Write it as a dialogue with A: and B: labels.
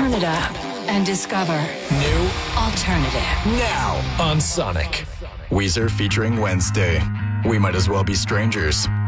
A: Turn it up and discover
B: New
A: alternative.
B: now on Sonic. Weezer featuring Wednesday. We Might As Well Be Strangers.